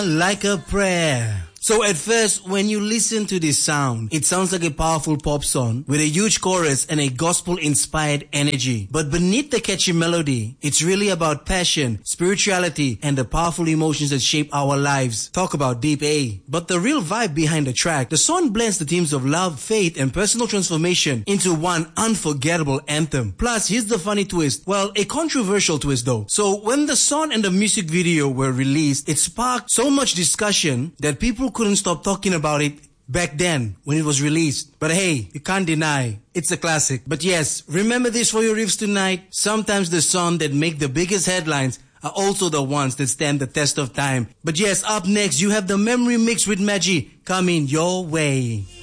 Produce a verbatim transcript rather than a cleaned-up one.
Like a prayer. So at first, when you listen to this sound, it sounds like a powerful pop song with a huge chorus and a gospel-inspired energy. But beneath the catchy melody, it's really about passion, spirituality, and the powerful emotions that shape our lives. Talk about deep, eh? But the real vibe behind the track, the song blends the themes of love, faith, and personal transformation into one unforgettable anthem. Plus, here's the funny twist. Well, a controversial twist though. So when the song and the music video were released, it sparked so much discussion that people couldn't stop talking about it back then when it was released. But hey, you can't deny it's a classic. But yes, remember this for your riffs tonight. Sometimes the songs that make the biggest headlines are also the ones that stand the test of time. But yes, up next you have the memory mix with Maggie coming your way.